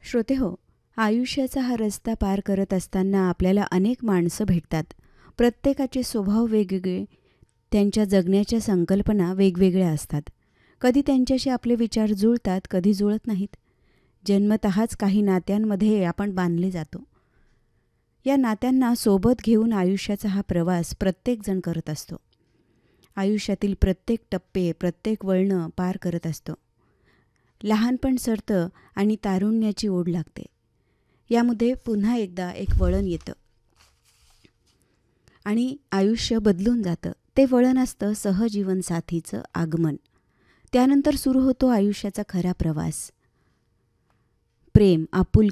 श्रोतेहो, आयुष्याचा हा रस्ता पार करत असताना आपल्याला अनेक माणसं भेटतात. प्रत्येकाचे स्वभाव वेगवेगळे, त्यांच्या जगण्याच्या संकल्पना वेगवेगळ्या असतात. कधी त्यांच्याशी आपले विचार जुळतात, कधी जुळत नाहीत. जन्मतःच काही नात्यांमध्ये आपण बांधले जातो. या नात्यांना सोबत घेऊन आयुष्याचा हा प्रवास प्रत्येकजण करत असतो. आयुष्यातील प्रत्येक टप्पे, प्रत्येक वळणं पार करत असतो. लहानपण सरतं आणि तारुण्याची ओढ लागते. यामध्ये पुन्हा एकदा एक वळण येतं आणि आयुष्य बदलून जातं. ते वळण असतं सहजीवनसाथीचं आगमन. त्यानंतर सुरू होतो आयुष्याचा खरा प्रवास. प्रेम, आपुलकी